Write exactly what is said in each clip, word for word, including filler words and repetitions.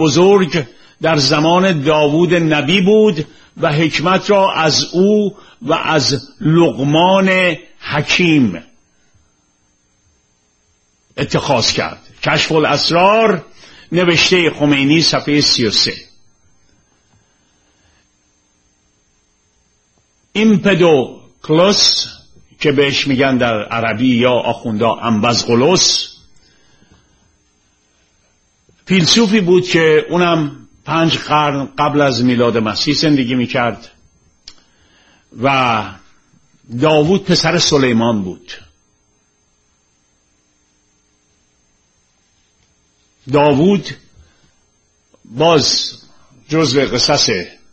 بزرگ در زمان داوود نبی بود و حکمت را از او و از لقمان حکیم اتخاذ کرد. کشف الاسرار، نوشته خمینی، صفحه سی و سه. ایمپدوکلوس که بهش میگن در عربی یا آخوندا انبزغلوس، فیلسوفی بود که اونم پنج قرن قبل از میلاد مسیح زندگی میکرد و داوود پسر سلیمان بود. داوود باز جزو قصص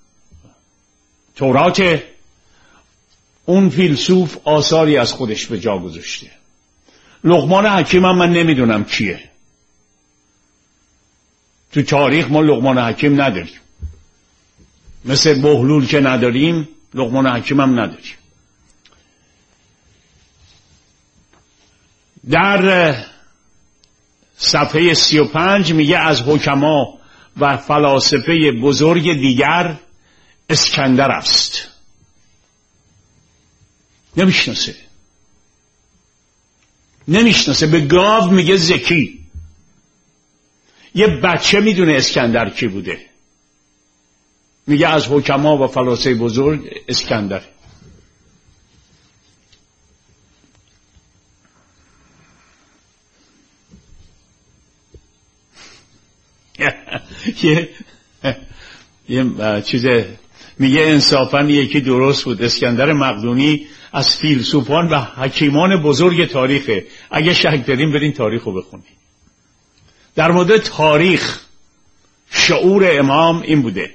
تورات، اون فیلسوف آثاری از خودش به جا گذاشته. لقمان حکیم هم من نمیدونم کیه. تو تاریخ ما لقمان حکیم نداریم، مثل بهلول که نداریم لقمان حکیم هم نداریم. در صفحه سی و پنج میگه از حکما و فلاسفه بزرگ دیگر اسکندر است. نمیشناسه نمیشناسه به گاو میگه زکی. یه بچه میدونه اسکندر کی بوده، میگه از حکما و فلاسفه بزرگ اسکندر. یه یه چیز میگه انصافا یکی درست بود، اسکندر مقدونی از فیلسوفان و حکیمان بزرگ تاریخه. اگه شک داریم برین تاریخ رو بخونید. در مورد تاریخ شعور امام این بوده،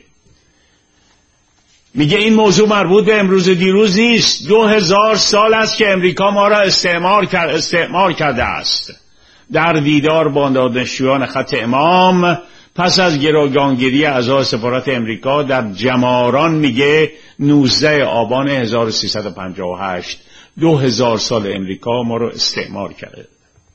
میگه این موضوع مربوط به امروز دیروز نیست. دو هزار سال است که امریکا ما را استعمار کرد استعمار کرده است. در دیدار با دانشجویان خط امام پس از گروگانگیری اعضای سفارت امریکا در جماران، میگه نوزده آبان هزار و سیصد و پنجاه و هشت، دو هزار سال امریکا ما رو استعمار کرده.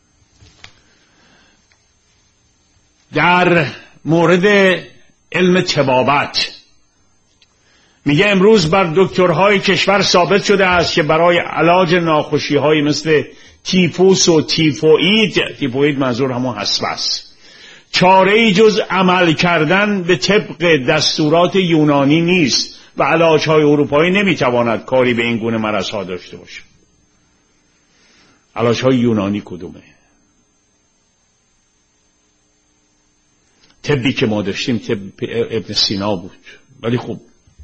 در مورد علم طبابت میگه امروز بر دکترهای کشور ثابت شده است که برای علاج ناخوشی‌های مثل تیفوس و تیفوئید، تیفوئید منظور همون حصبه است، چاره‌ای جز عمل کردن به طبق دستورات یونانی نیست و علاج‌های اروپایی نمیتواند کاری به این گونه مرض‌ها داشته باشه. علاج‌های یونانی کدومه؟ طبی که ما داشتیم طب ابن سینا بود، ولی خب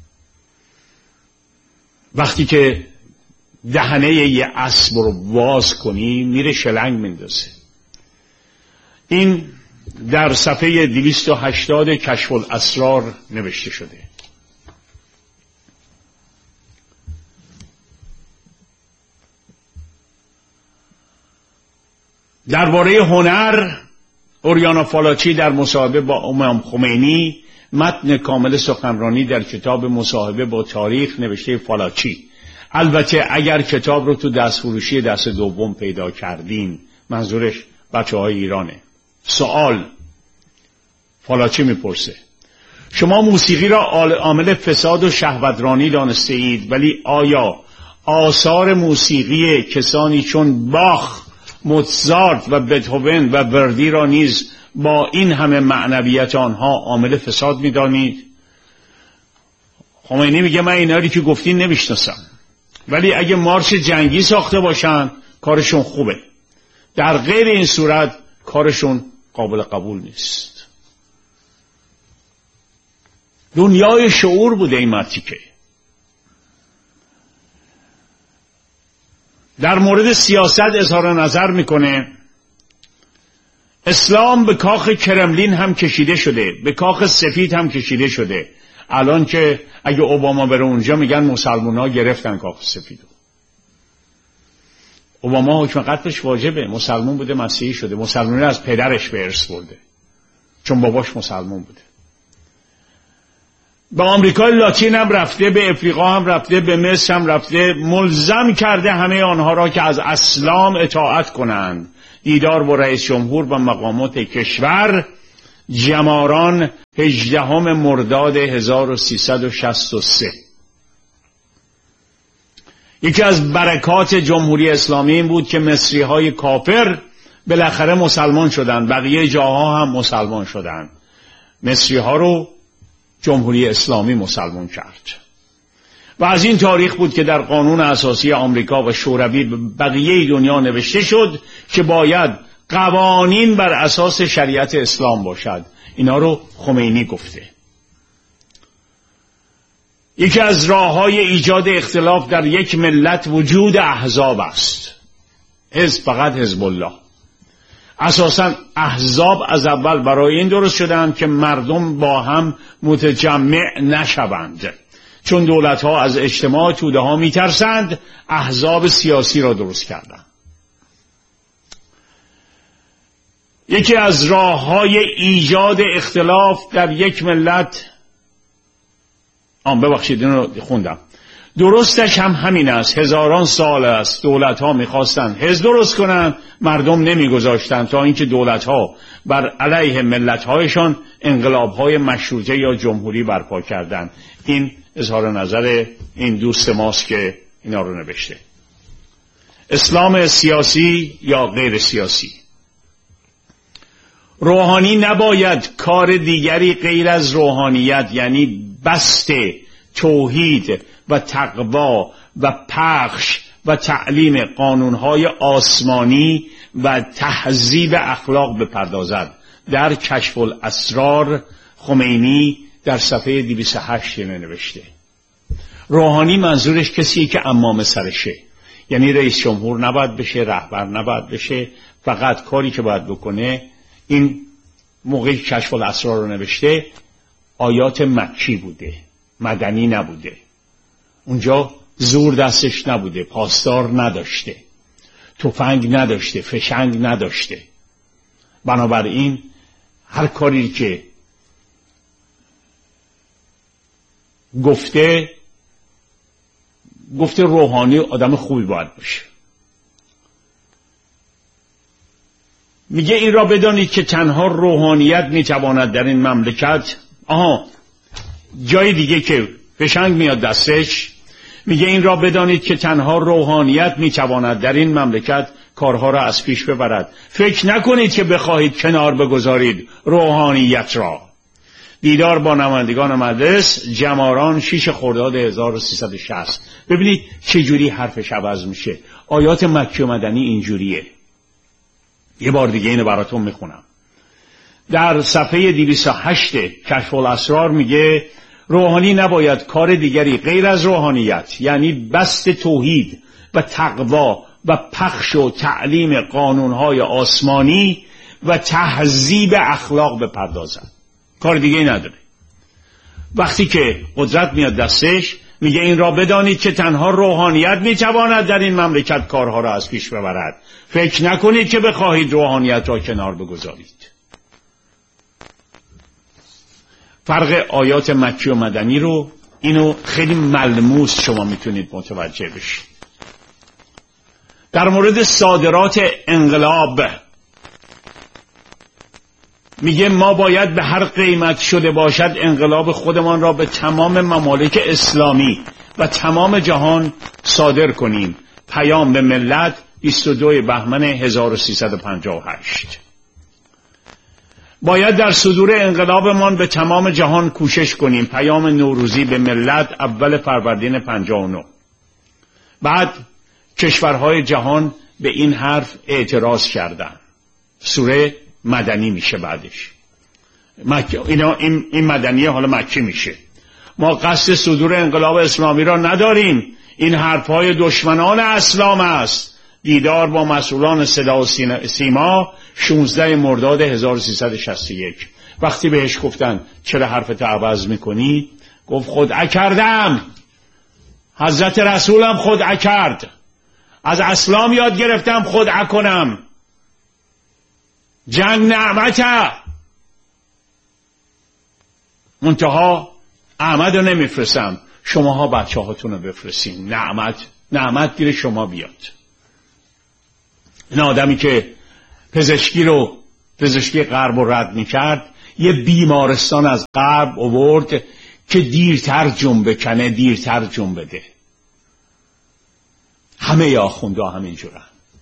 وقتی که دهنه یه اسب رو واز کنی میره شلنگ میندازه. این در صفحه دویست و هشتاد کشف الاسرار نوشته شده. درباره هنر، اوریانا فالاچی در مصاحبه با امام خمینی، متن کامل سخنرانی در کتاب مصاحبه با تاریخ نوشته فالاچی. البته اگر کتاب رو تو دست فروشی دست دوم پیدا کردین، منظورش بچه های ایرانه. سوال فالاچی میپرسه، شما موسیقی را عامل فساد و شهوترانی دانسته اید، ولی آیا آثار موسیقی کسانی چون باخ، موزارت و بتهوون و وردی را نیز با این همه معنویت آنها عامل فساد میدانید؟ خمینی میگه من اینایی که گفتین نمیشناسم، ولی اگه مارش جنگی ساخته باشن کارشون خوبه، در غیر این صورت کارشون قابل قبول نیست. دنیای شعور بوده این متیکه. در مورد سیاست اظهار نظر میکنه، اسلام به کاخ کرملین هم کشیده شده، به کاخ سفید هم کشیده شده. الان که اگه اوباما بره اونجا میگن مسلمان ها گرفتن کاخ سفیدو. اوباما حکم قتلش واجبه، مسلمان بوده مسیحی شده، مسلمانی از پدرش به ارث برده چون باباش مسلمان بوده. به آمریکای لاتین هم رفته، به افریقا هم رفته، به مصر هم رفته، ملزم کرده همه آنها را که از اسلام اطاعت کنند. دیدار با رئیس جمهور و مقامات کشور، جماران هجدهم مرداد هزار و سیصد و شصت و سه. یکی از برکات جمهوری اسلامی این بود که مصری های کافر بالاخره مسلمان شدند، بقیه جاها هم مسلمان شدند. مصری ها رو جمهوری اسلامی مسلمان کرد و از این تاریخ بود که در قانون اساسی آمریکا و شوروی بقیه دنیا نوشته شد که باید قوانین بر اساس شریعت اسلام باشد. اینا رو خمینی گفته. یکی از راه‌های ایجاد اختلاف در یک ملت وجود احزاب است. حزب فقط حزب الله. اساساً احزاب از اول برای این درست شدند که مردم با هم متجمع نشوند. چون دولت‌ها از اجتماع توده‌ها می‌ترسند، احزاب سیاسی را درست کردند. یکی از راه‌های ایجاد اختلاف در یک ملت، آن ببخشید این رو خوندم، درستش هم همین است. هزاران سال است دولت‌ها می‌خواستند حزب درست کنند، مردم نمی‌گذاشتند، تا اینکه دولت‌ها بر علیه ملت‌هایشان انقلاب‌های مشروطه یا جمهوری برپا کردند. این اظهار نظر این دوست ماست که اینا رو نوشته. اسلام سیاسی یا غیر سیاسی. روحانی نباید کار دیگری غیر از روحانیت، یعنی بست توحید و تقوا و پخش و تعلیم قانونهای آسمانی و تهذیب اخلاق بپردازد. در کشف الاسرار خمینی در صفحه دویست و هشت نوشته. روحانی منظورش کسیه که امام سرشه، یعنی رئیس جمهور نباید بشه، رهبر نباید بشه، فقط کاری که باید بکنه. این موقعی کشف الاسرار رو نوشته آیات مکی بوده، مدنی نبوده. اونجا زور دستش نبوده، پاسدار نداشته، تفنگ نداشته، فشنگ نداشته. بنابراین هر کاری که گفته گفته روحانی آدم خوبی باید باشه. میگه این را بدانید که تنها روحانیت میتواند در این مملکت، آها جای دیگه که فشنگ میاد دستش، میگه این را بدانید که تنها روحانیت میتواند در این مملکت کارها را از پیش ببرد. فکر نکنید که بخواهید کنار بگذارید روحانیت را. دیدار با نمایندگان مجلس جماران شش خرداد هزار و سیصد و شصت. ببینید چه جوری حرفش عوض میشه. آیات مکی و مدنی اینجوریه. یه بار دیگه اینو براتون میخونم. در صفحه دویست و هشت کشف الاسرار میگه روحانی نباید کار دیگری غیر از روحانیت، یعنی بست توحید و تقوا و پخش و تعلیم قانونهای آسمانی و تهذیب اخلاق بپردازد. کار دیگه نداره. وقتی که قدرت میاد دستش میگه این را بدانید که تنها روحانیت میتواند در این مملکت کارها را از پیش ببرد. فکر نکنید که بخواهید روحانیت را کنار بگذارید. فرق آیات مکی و مدنی رو اینو خیلی ملموس شما میتونید متوجه بشید. در مورد صادرات انقلاب میگه ما باید به هر قیمت شده باشد انقلاب خودمان را به تمام ممالک اسلامی و تمام جهان صادر کنیم. پیام به ملت بیست و دو بهمن هزار و سیصد و پنجاه و هشت. باید در صدور انقلابمان به تمام جهان کوشش کنیم. پیام نوروزی به ملت اول فروردین پنجاه و نه. بعد کشورهای جهان به این حرف اعتراض کردند. سوره مدنی میشه بعدش. مک... اینا این, این مدنیه حالا مکی میشه. ما قصد صدور انقلاب اسلامی را نداریم. این حرفهای دشمنان اسلام است. دیدار با مسئولان صدا و سیما شانزده مرداد هزار و سیصد و شصت و یک. وقتی بهش گفتن چرا حرفت عوض میکنی؟ گفت خدعه کردم. حضرت رسولم خدعه کرد. از اسلام یاد گرفتم خدعه کنم. جنگ نعمته. منتها احمد رو نمیفرستم، شماها بچه هاتون رو بفرستین. نعمت نعمت گیر شما بیاد. این آدمی که پزشکی رو پزشکی غرب رو رد میکرد یه بیمارستان از غرب آورد که دیرتر جون بکنه، دیرتر جون بده. همه آخونده همینجورن.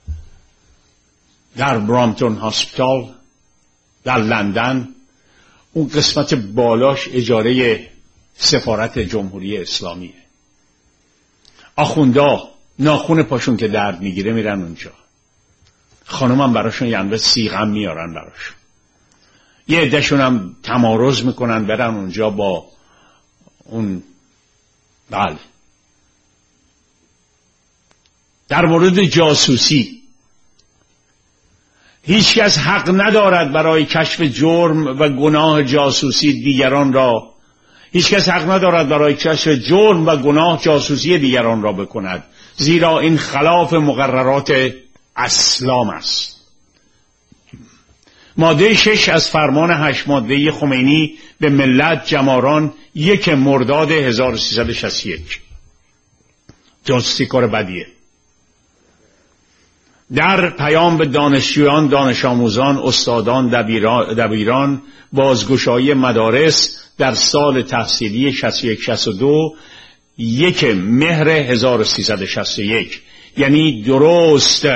در برامتون هاسپیتال در لندن، اون قسمت بالاش اجاره سفارت جمهوری اسلامیه. آخونده ناخون پاشون که درد میگیره میرن اونجا. خانم هم براشون یعنی سیغم میارن براشون. یه عدهشون هم تمارض میکنن برن اونجا با اون. بله. در مورد جاسوسی هیچ کس حق ندارد برای کشف جرم و گناه جاسوسی دیگران را هیچ کس حق ندارد برای کشف جرم و گناه جاسوسی دیگران را بکند، زیرا این خلاف مقررات اسلام است. ماده شش از فرمان هشت ماده خمینی به ملت جماران یک مرداد هزار و سیصد و شصت و یک. جاسوسی کار بدیه. در پیام به دانشجویان، دانش آموزان، استادان، دبیران، بازگشایی مدارس در سال تحصیلی شصت و یک شصت و دو، یک مهر هزار و سیصد و شصت و یک، یعنی درست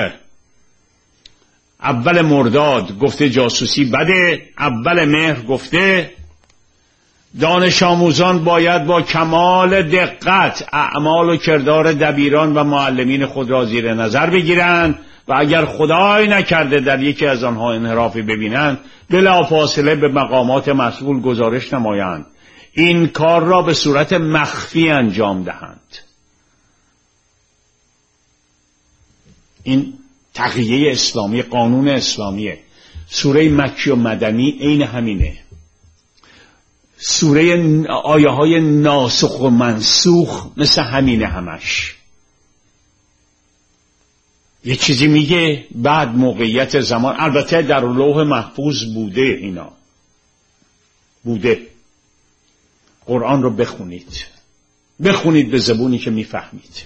اول مرداد گفته جاسوسی بده، اول مهر گفته دانش آموزان باید با کمال دقت اعمال و کردار دبیران و معلمین خود را زیر نظر بگیرند و اگر خدای نکرده در یکی از آنها انحرافی ببینند بلافاصله به مقامات مسئول گزارش نمایند. این کار را به صورت مخفی انجام دهند. این تقیه اسلامی، قانون اسلامیه. سوره مکی و مدنی عین همینه. سوره آیه های ناسخ و منسوخ مثل همینه همش. یه چیزی میگه بعد موقعیت زمان، البته در لوح محفوظ بوده، اینا بوده. قرآن رو بخونید، بخونید به زبونی که میفهمید.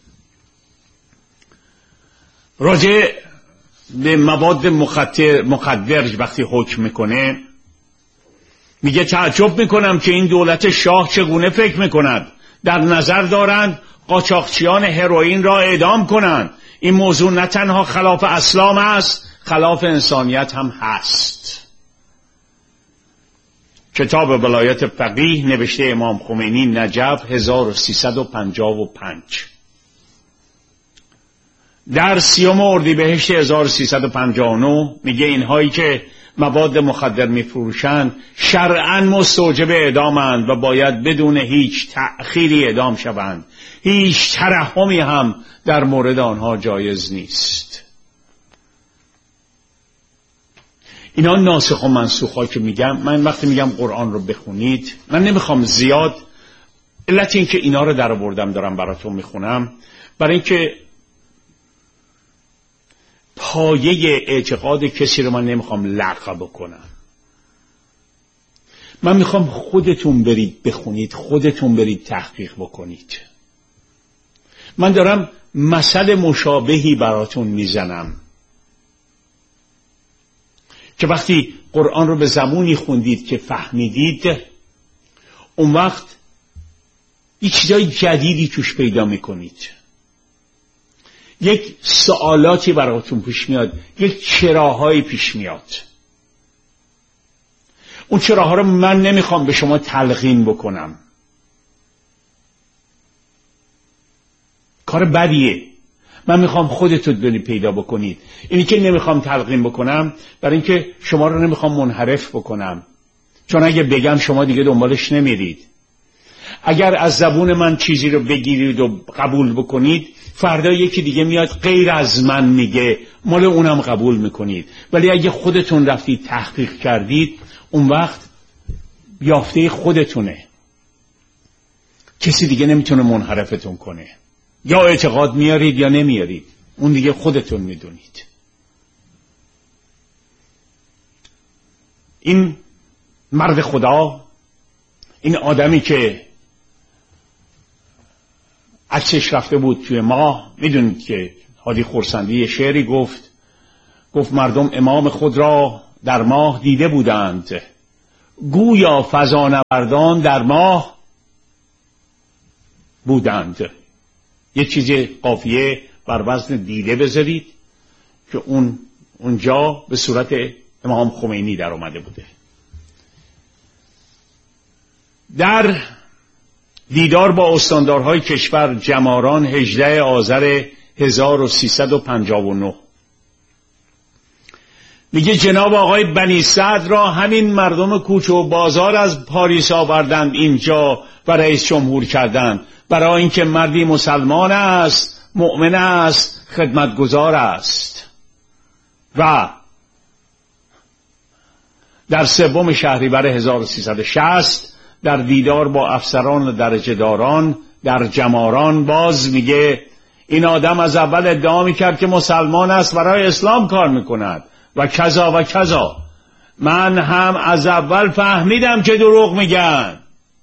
راجع به مواد مخدر مخدر وقتی حکم میکنه میگه تعجب میکنم که این دولت شاه چگونه فکر میکند. در نظر دارند قاچاقچیان هروئین را اعدام کنند. این موضوع نه تنها خلاف اسلام است، خلاف انسانیت هم هست. کتاب ولایت فقیه نوشته امام خمینی، نجف هزار و سیصد و پنجاه و پنج. در سیوم اردیبهشت هزار و سیصد و پنجاه و نه میگه اینهایی که مواد مخدر میفروشند شرعاً مستوجب اعدامند و باید بدون هیچ تأخیری اعدام شوند. هیچ ترحمی هم در مورد آنها جایز نیست. اینا ناسخ و منسوخ که میگم، من وقتی میگم قرآن رو بخونید من نمیخوام زیاد، علت این که اینا رو در آوردم دارم براتون میخونم برای اینکه پایه اعتقاد کسی رو من نمیخوام لغو بکنم. من میخوام خودتون برید بخونید، خودتون برید تحقیق بکنید. من دارم مثل مشابهی براتون میزنم که وقتی قرآن رو به زبونی خوندید که فهمیدید، اون وقت یک چیزای جدیدی توش پیدا میکنید. یک سوالاتی براتون پیش میاد، یک چراهایی پیش میاد. اون چراها رو من نمیخوام به شما تلقین بکنم، کار بدیه. من میخوام خودتون برید پیدا بکنید. اینی که نمیخوام تلقین بکنم برای اینکه شما رو نمیخوام منحرف بکنم، چون اگه بگم شما دیگه دنبالش نمیرید. اگر از زبون من چیزی رو بگیرید و قبول بکنید، فردا یکی دیگه میاد غیر از من میگه، مال اونم قبول میکنید. ولی اگه خودتون رفتید تحقیق کردید، اون وقت یافته خودتونه، کسی دیگه نمیتونه منحرفتون کنه. یا اعتقاد میارید یا نمیارید، اون دیگه خودتون میدونید. این مرد خدا، این آدمی که عکسش رفته بود توی ماه، میدونید که هادی خورسندی شعری گفت، گفت مردم امام خود را در ماه دیده بودند، گویا فضانوردان در ماه بودند. یه چیز قافیه بر وزن دیده بذارید که اون اونجا به صورت امام خمینی در اومده بوده. در دیدار با استاندارهای کشور جماران هجدهم آذر هزار و سیصد و پنجاه و نه میگه جناب آقای بنی سعد را همین مردم کوچه و بازار از پاریس آوردند اینجا و رئیس جمهور کردند، برای اینکه مردی مسلمان است، مؤمن است، خدمتگزار است. و در سوم شهریور هزار و سیصد و شصت در دیدار با افسران و درجه داران در جماران باز میگه این آدم از اول ادعا میکرد که مسلمان است، برای اسلام کار میکند و کذا و کذا. من هم از اول فهمیدم که دروغ میگن.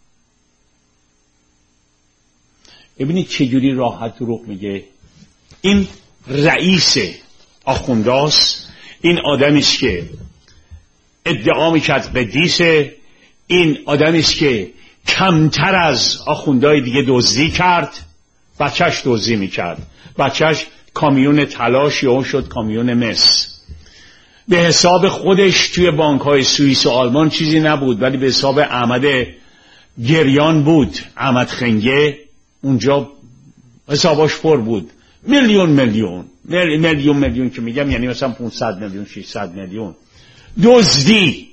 ببینید چجوری راحت دروغ میگه. این رئیس آخونداست، این آدمیست که ادعا میکرد قدیسه، این آدمیست که کمتر از آخوندهای دیگه دزدی کرد، بچهش دزدی میکرد، بچهش کامیون تلاش یا شد کامیون مس. به حساب خودش توی بانک‌های سوئیس و آلمان چیزی نبود، ولی به حساب احمد گریان بود، احمد خنگه، اونجا حساباش پر بود، میلیون میلیون میلیون میلیون که میگم یعنی مثلا پانصد میلیون ششصد میلیون دزدی.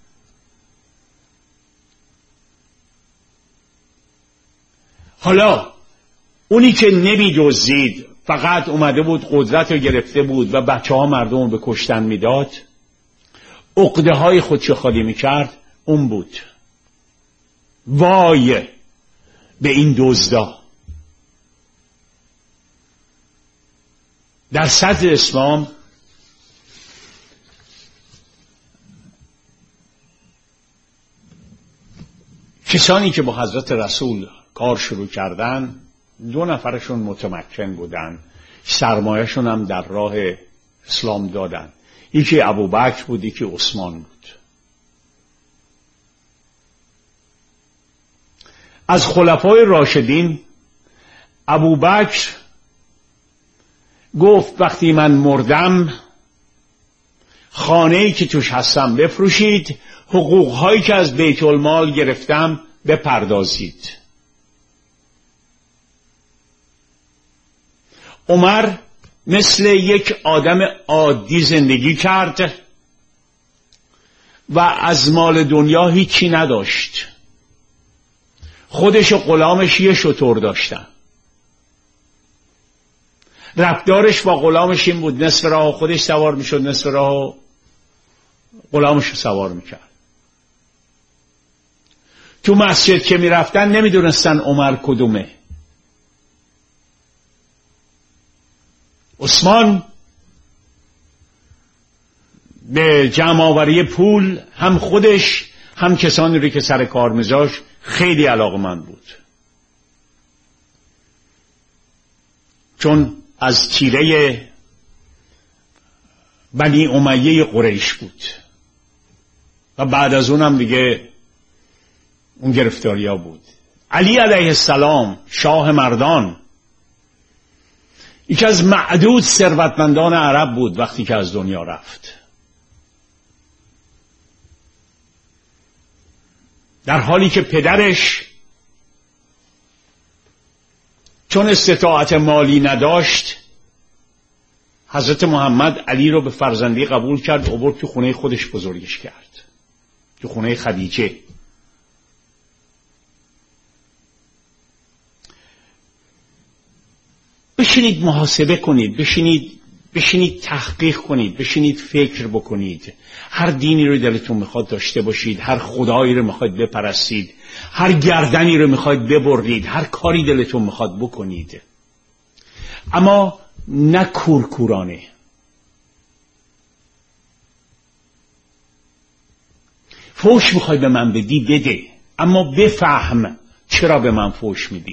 حالا اونی که نمی دزدید، فقط اومده بود قدرت رو گرفته بود و بچه ها مردم رو به کشتن میداد، عقده های خودشو خالی میکرد، اون بود. وای به این دزدا. در صدر اسلام کسانی که با حضرت رسول کار شروع کردن، دو نفرشون متمکن بودن، سرمایهشون هم در راه اسلام دادن. یکی ابوبکر بود، یکی عثمان بود. از خلفای راشدین ابوبکر گفت وقتی من مردم خانه‌ای که توش هستم بفروشید، حقوقهایی که از بیت المال گرفتم بپردازید. عمر مثل یک آدم عادی زندگی کرد و از مال دنیا هیچی نداشت. خودش و غلامش یه شتر داشتن. ربطدارش با غلامش این بود، نصف راه خودش سوار میشد، نصف راه غلامش سوار میکرد. تو مسجد که میرفتن نمیدونستن عمر کدومه. عثمان به جمع آوری پول هم خودش هم کسانی رو که سر کار میذاشت خیلی علاقه‌مند بود، چون از تیره بنی امیه قریش بود و بعد از اونم دیگه اون گرفتاریا بود. علی علیه السلام شاه مردان یکی از معدود ثروتمندان عرب بود وقتی که از دنیا رفت، در حالی که پدرش چون استطاعت مالی نداشت، حضرت محمد علی رو به فرزندی قبول کرد، آورد تو خونه خودش بزرگش کرد، تو خونه خدیجه. بشینید محاسبه کنید، بشینید بشینید تحقیق کنید، بشینید فکر بکنید. هر دینی رو دلتون میخواد داشته باشید، هر خدایی رو میخواید بپرستید، هر گردنی رو میخواید ببرید، هر کاری دلتون میخواد بکنید، اما نه کورکورانه. فوش میخوای به من بدی بده، اما بفهم چرا به من فوش میدی.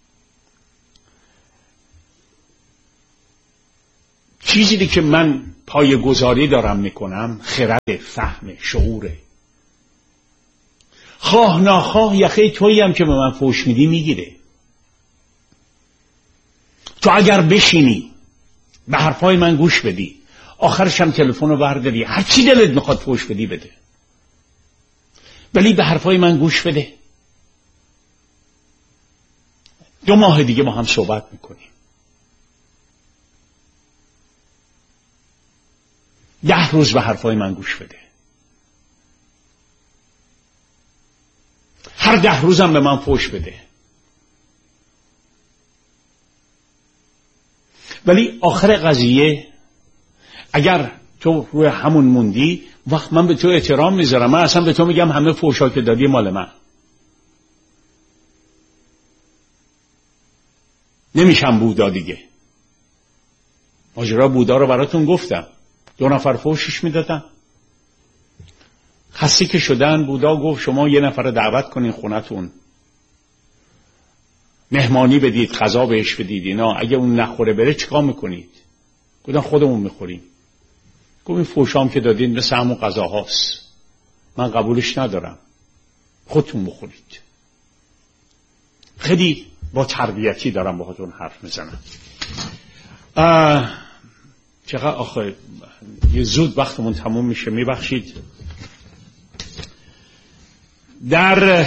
چیزی که من پایه‌گذاری دارم میکنم خرد، فهم، شعوره. خواه ناخواه یخه تویی هم که به من فوش میدی میگیره. تو اگر بشینی به حرفای من گوش بدی، آخرش هم تلفن رو برداری هر چی دلت میخواد فوش بدی بده، ولی به حرفای من گوش بده. دو ماه دیگه ما هم صحبت میکنیم. ده روز به حرفای من گوش بده. هر ده روزم به من فوش بده. ولی آخر قضیه اگر تو روی همون موندی، وقت من به تو احترام میذارم. من اصلا به تو میگم همه فوشا که دادی مال من. نمیشم بودا دیگه. ماجرا بودا رو براتون گفتم. دو نفر فوشش میدادن. خسته که شدن، بودا گفت شما یه نفر رو دعوت کنین خونتون، مهمانی بدید، غذا بهش بدید، اینا اگه اون نخوره بره چیکار میکنید؟ گفتن خودمون میخوریم. گفت این فوشام که دادین مثل همون غذا هاست، من قبولش ندارم، خودتون بخورید. خیلی با تربیتی دارم باهاتون حرف میزنم. چقدر آخه یه زود وقتمون تموم میشه، میبخشید. در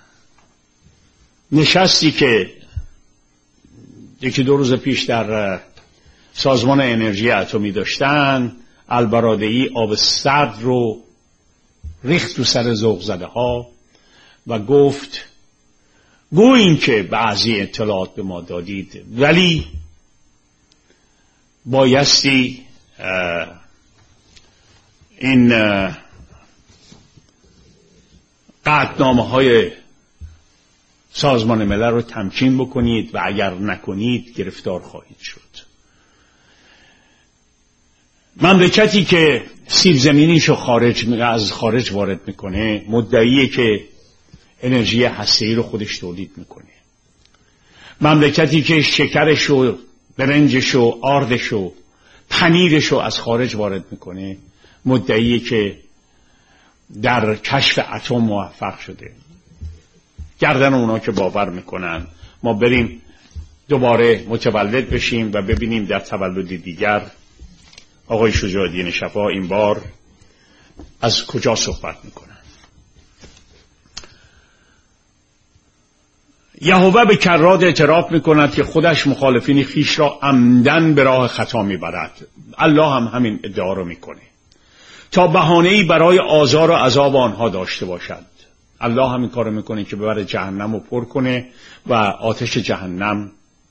نشستی که یکی دو روز پیش در سازمان انرژی اتمی داشتن، البرادعی آب سرد رو ریخت تو سر ذوق زده ها و گفت گویین که بعضی اطلاعات به ما دادید، ولی بایستی این قطعنامه های سازمان ملل رو تمکین بکنید و اگر نکنید گرفتار خواهید شد. مملکتی که سیب زمینیشو خارج از خارج وارد میکنه مدعیه که انرژی هسته‌ای رو خودش تولید میکنه. مملکتی که شکرشو، برنجشو، آردشو، پنیرشو از خارج وارد میکنه مدعیه که در کشف اتم موفق شده. گردن اونا که باور میکنن ما بریم دوباره متولد بشیم و ببینیم در تولد دیگر آقای شجاع الدین شفا این بار از کجا صحبت میکنن. یهوه به کرات اعتراف میکند که خودش مخالفین خیش را عمدن به راه خطا میبرد. الله هم همین ادعا رو میکنه تا بهانه‌ای برای آزار و عذاب آنها داشته باشد. الله همین کارو میکنه که ببره جهنم رو پر کنه و آتش جهنم.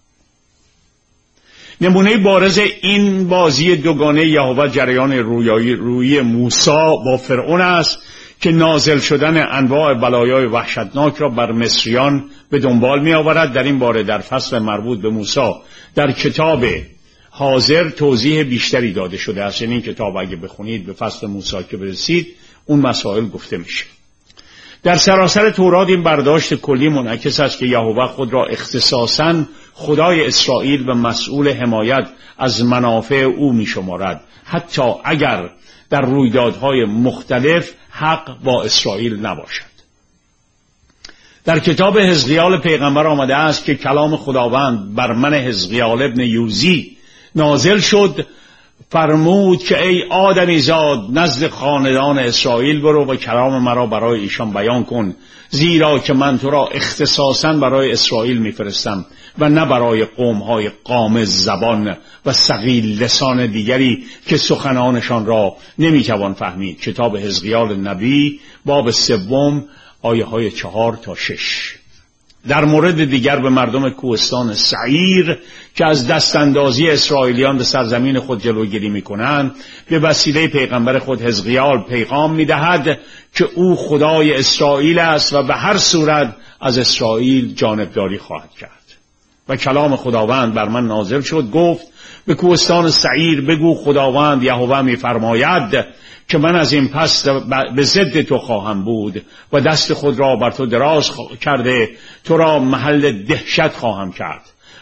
نمونه بارز این بازی دوگانه یهوه جریان رویایی روی موسی با فرعون است که نازل شدن انواع بلایای وحشتناک را بر مصریان به دنبال می آورد. در این باره در فصل مربوط به موسی در کتاب حاضر توضیح بیشتری داده شده است. یعنی این کتاب اگه بخونید به فصل موسی که برسید اون مسائل گفته میشه. در سراسر تورات این برداشت کلی منعکس است که یهوه خود را اختصاصاً خدای اسرائیل و مسئول حمایت از منافع او می شمارد، حتی اگر در رویدادهای مختلف حق با اسرائیل نباشد. در کتاب حزقیال پیغمبر آمده است که کلام خداوند بر من حزقیال ابن یوزی نازل شد، فرمود که ای آدمی زاد نزد خاندان اسرائیل برو و کلام مرا برای ایشان بیان کن، زیرا که من تو را اختصاصاً برای اسرائیل میفرستم و نه برای قوم‌های قامز زبان و ثقیل لسان دیگری که سخنانشان را نمیتوان فهمید. کتاب حزقیال نبی باب سوم آیه های چهار تا شش. در مورد دیگر به مردم کوهستان سعیر که از دست اندازی اسرائیلیان به سرزمین خود جلوگیری میکنند به وسیله پیغمبر خود حزقیال پیغام میدهد که او خدای اسرائیل است و به هر صورت از اسرائیل جانبداری خواهد کرد. و کلام خداوند بر من نازل شد، گفت به کوهستان سعیر بگو خداوند یهوه میفرماید که من از این پس به ضد تو خواهم بود و دست خود را بر تو دراز کرده تو را محل دهشت خواهم کرد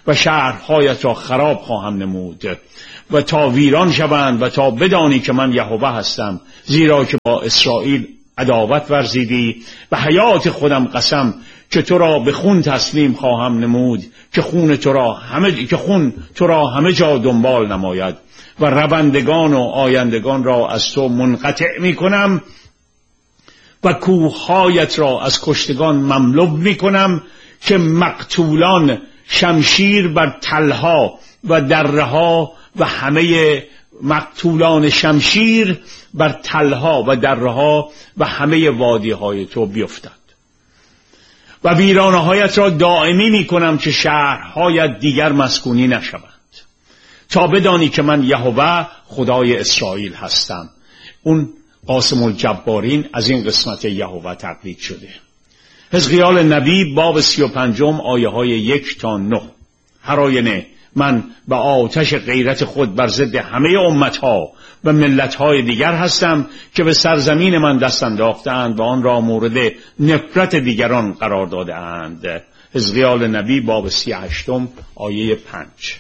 و شهرهایت را خراب خواهم نمود و تا ویران شوند و تا بدانی که من یهوه هستم، زیرا که با اسرائیل عداوت ورزیدی و حیات خودم قسم که تو را به خون تسلیم خواهم نمود که خون تو را همه که خون تو را همه جا دنبال نماید و روندگان و آیندگان را از تو منقطع می کنم و کوههایت را از کشتگان مملو می کنم که مقتولان شمشیر بر تلها و درها و همه مقتولان شمشیر بر تلها و درها و همه وادیهای تو بیفتد و ویرانه‌هایت را دائمی می کنم که شهرهایت دیگر مسکونی نشوند، تا بدانی که من یهوه خدای اسرائیل هستم. اون قاسم الجبارین از این قسمت یهوه تقلید شده. حزقیال نبی باب سی و پنجم آیه های یک تا نه. هراینه من به آتش غیرت خود بر ضد همه امتها و ملتهای دیگر هستم که به سرزمین من دست انداختند و آن را مورد نفرت دیگران قرار داده اند. حزقیال نبی باب سی و هشتم آیه پنج.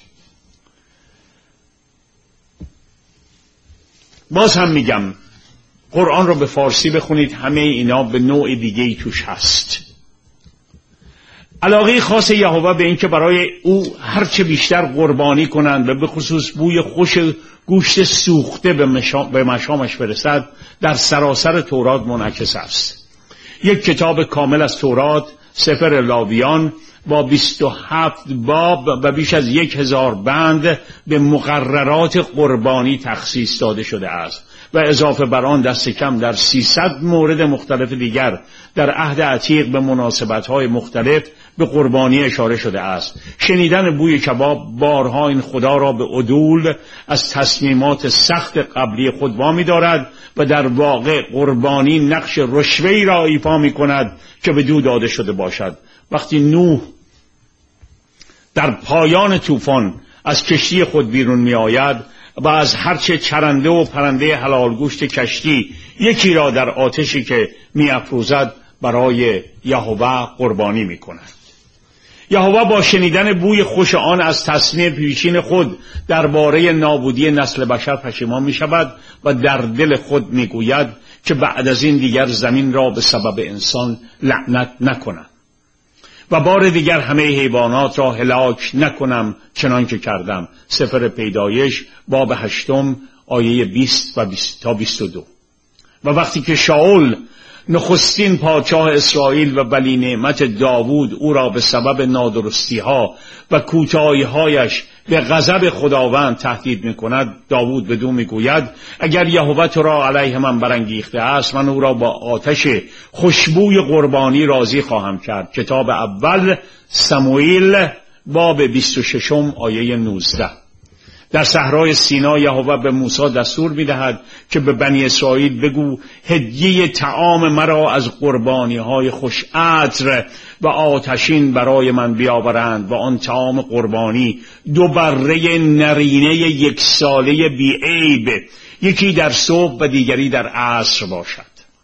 باز هم میگم قرآن رو به فارسی بخونید، همه اینا به نوع دیگه‌ای توش هست. علاقه خاص یهوه به این که برای او هرچه بیشتر قربانی کنند و به خصوص بوی خوش گوشت سوخته به, مشام به مشامش برسد در سراسر تورات منعکس است. یک کتاب کامل از تورات، سفر لاویان، با بیست و هفت باب و بیش از یک هزار بند به مقررات قربانی تخصیص داده شده است و اضافه بر آن دست کم در سیصد مورد مختلف دیگر در عهد عتیق به مناسبت‌های مختلف به قربانی اشاره شده است. شنیدن بوی کباب بارها این خدا را به عدول از تصمیمات سخت قبلی خود وامی دارد و در واقع قربانی نقش رشوه‌ای را ایفا می‌کند که به دو داده شده باشد. وقتی نوح در پایان طوفان از کشتی خود بیرون می آید و از هرچه چرنده و پرنده حلال گوشت کشتی یکی را در آتشی که می افروزد برای یهوه قربانی می کند. یهوه با شنیدن بوی خوش آن از تصمیم پیشین خود درباره نابودی نسل بشر پشیمان می شود و در دل خود می گوید که بعد از این دیگر زمین را به سبب انسان لعنت نکنم و بار دیگر همه حیوانات را هلاک نکنم چنان که کردم. سفر پیدایش باب هشتم آیه بیست و بیست تا بیست و دو. و وقتی که شاول نخستین پادشاه اسرائیل و ولی نعمت داوود او را به سبب نادرستی ها و کوتاهی هایش به غضب خداوند تهدید می کند، داوود بدو می گوید اگر یهوه تو را علیه من برانگیخته است، من او را با آتش خوشبوی قربانی راضی خواهم کرد. کتاب اول سموئیل باب بیست و ششم آیه نوزده. در صحرای سینا یهوه به موسی دستور می‌دهد که به بنی اسرائیل بگو هدیه طعام مرا از قربانی‌های خوش عطر و آتشین برای من بیاورند و آن طعام قربانی دو بره نرینه یک ساله بی عیب، یکی در صبح و دیگری در عصر باشد،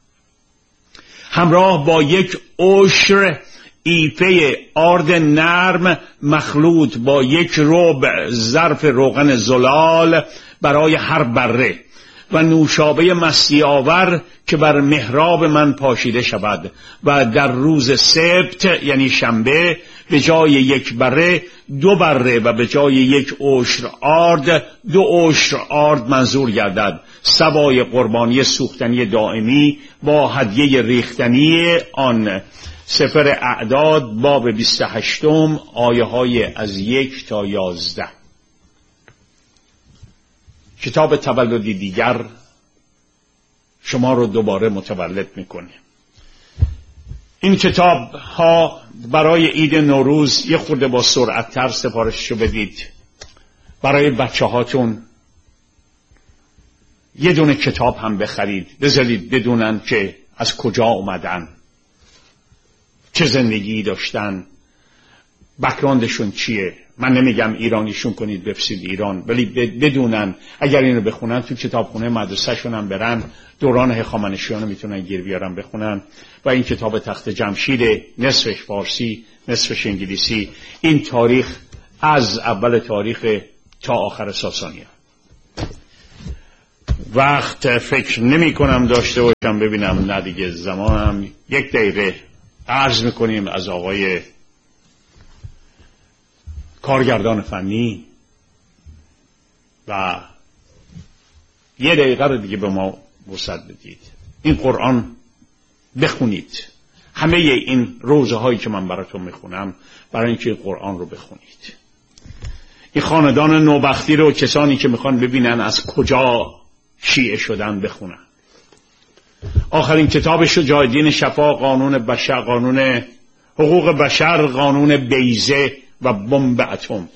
همراه با یک عشر ایفه آرد نرم مخلوط با یک ربع ظرف روغن زلال برای هر بره و نوشابه مستی آور که بر محراب من پاشیده شود و در روز سبت یعنی شنبه به جای یک بره دو بره و به جای یک عشر آرد دو عشر آرد منظور گردد. سوای قربانی سوختنی دائمی با هدیه ریختنی آن. سفر اعداد باب بیست و هشتم آیه های از یک تا یازده. کتاب تولدی دیگر شما رو دوباره متولد میکنه. این کتاب ها برای عید نوروز یه خورده با سرعت تر سفارششو بدید. برای بچه هاتون یه دونه کتاب هم بخرید، بذارید بدونن که از کجا اومدن، چه زندگی داشتن، بک‌گراندشون چیه. من نمیگم ایرانیشون کنید بفرستید ایران، ولی بدونن اگر اینو بخونن تو کتابخونه مدرسه‌شون هم برن، دوران هخامنشیان رو میتونن گیر بیارن بخونن. و این کتاب تخت جمشید، نصفش فارسی نصفش انگلیسی، این تاریخ از اول تاریخ تا آخر ساسانیان. وقت فکر نمی کنم داشته باشم، ببینم نه دیگه زمانم، یک دقیقه عرض میکنیم از آقای کارگردان فنی و یه دقیقه رو دیگه به ما وسعت بدید. این قرآن بخونید، همه این روزه هایی که من براتون میخونم برای اینکه قرآن رو بخونید. این خاندان نوبختی رو کسانی که میخوان ببینن از کجا شیعه شدن بخونن. آخرین کتاب شجاع الدین شفا، قانون بشر، قانون حقوق بشر، قانون بیضه و بمب اتم.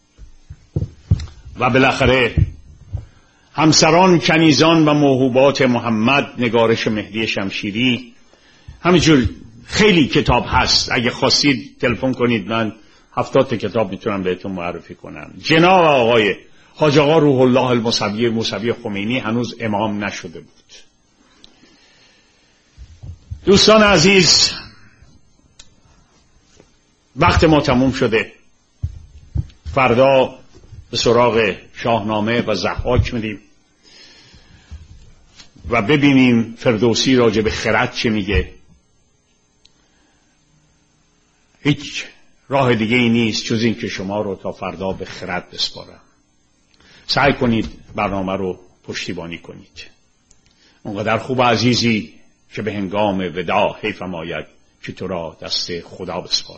و بالاخره همسران، کنیزان و موهوبات محمد، نگارش مهدی شمشیری. همینجور خیلی کتاب هست، اگه خواستید تلفن کنید، من هفتاد تا کتاب میتونم بهتون معرفی کنم. جناب آقای حاج آقا روح الله الموسوی موسوی خمینی هنوز امام نشده بود. دوستان عزیز، وقت ما تموم شده. فردا به سراغ شاهنامه و ضحاک میریم و ببینیم فردوسی راجع به خرد چه میگه. هیچ راه دیگه ای نیست جز این که شما رو تا فردا به خرد بسپارم. سعی کنید برنامه رو پشتیبانی کنید. اونقدر خوب عزیزی که به هنگام وداع حیفم آید که تو را دست خدا بسپارم.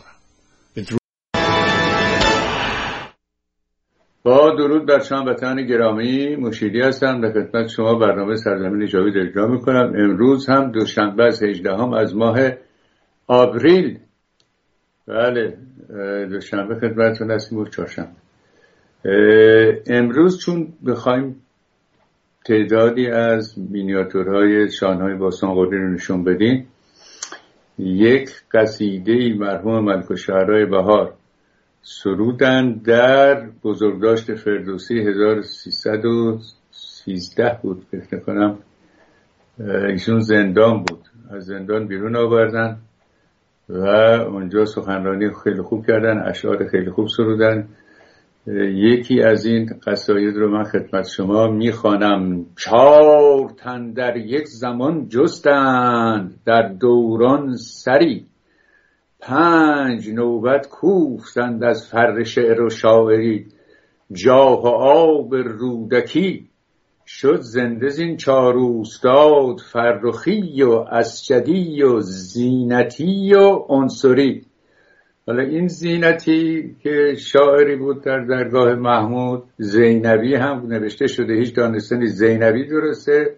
با درود بر شما وطن گرامی، مشیدی هستم. در خدمت شما برنامه سرزمین جاوید اجرا میکنم. امروز هم دوشنبه از هجدهم از ماه آوریل، بله دوشنبه خدمتتون هستیم و چهارشنبه. امروز چون بخوایم تعدادی از مینیاتورهای شاهنامه باستان قدی رو نشون بدیم، یک قصیده مرحوم ملک الشعرای بهار سرودن در بزرگداشت فردوسی هزار و سیصد و سیزده بود فکر کنم. ایشون زندان بود، از زندان بیرون آوردن و اونجا سخنرانی خیلی خوب کردن، اشعار خیلی خوب سرودن. یکی از این قصاید رو من خدمت شما میخوانم. چار تن در یک زمان جستند در دوران سری، پنج نوبت کوفتند از فر شعر و شاعری، جاه و آب رودکی شد زنده زین چار اوستاد، فرخی و اسجدی و زینتی و عنصری. حالا این زینتی که شاعری بود در درگاه محمود، زینبی هم نوشته شده، هیچ دانستنی زینبی درسته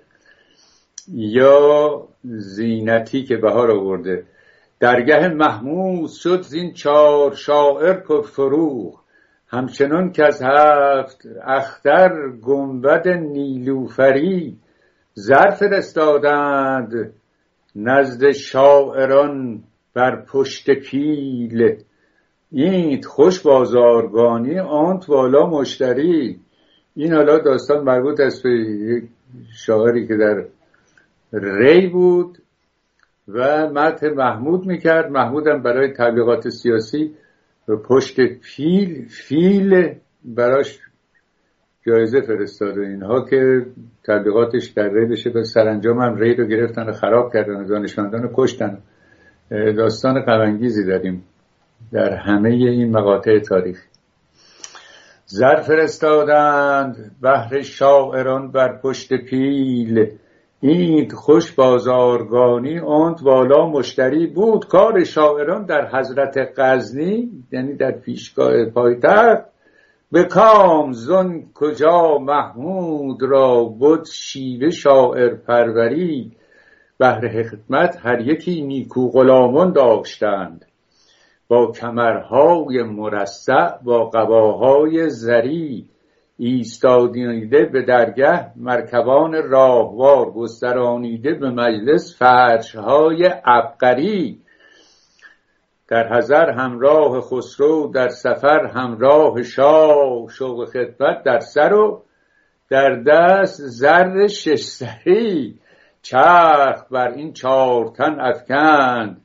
یا زینتی که بهار آورده. درگاه محمود شد زین چار شاعر پر فروغ، همچنان که از هفت اختر گنبد نیلوفری، زر فرستادند نزد شاعران بر پشت پیل، اینت خوش بازارگانی آنت والا مشتری. این حالا داستان مربوط است به یک شاعری که در ری بود و مدح محمود میکرد. محمود هم برای تبلیغات سیاسی به پشت پیل فیل براش جایزه فرستاد و اینها که تبلیغاتش در ری بشه، به سرانجام هم ری رو گرفتن و خراب کردن و دانشمندان رو کشتن. داستان غم‌انگیزی داریم در همه این مقاطع تاریخ. زر فرستادند بهر شاعران بر پشت پیل، اینت خوش بازارگانی آنت والا مشتری. بود کار شاعران در حضرت غزنی، یعنی در پیشگاه پایتخت، به کام زن کجا محمود را بود شیوه شاعر پروری، بهر خدمت هر یکی نیکو غلامان داشتند، با کمرهای مرصع با قباهای زری، ایستادیده به درگه مرکبان راهوار، گسترانیده به مجلس فرشهای عبقری. در حضر همراه خسرو، در سفر همراه شاه، شوق خدمت در سر و در دست زر شش سری. چرخ بر این چار تن افکند